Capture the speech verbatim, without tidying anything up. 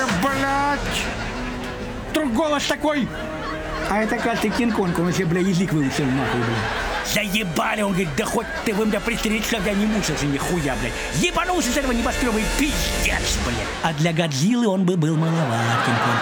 блядь! Вдруг голос такой. А это как ты Кинг-Конг, он себе, бля, язык выучил нахуй, бля. Заебали, он говорит, да хоть ты вы меня пристрелить, чтобы я не мучился нихуя, блядь. Ебанулся с этого небоскреба и пиздец, блядь. А для Годзиллы он бы был маловат, Кинг-Конг.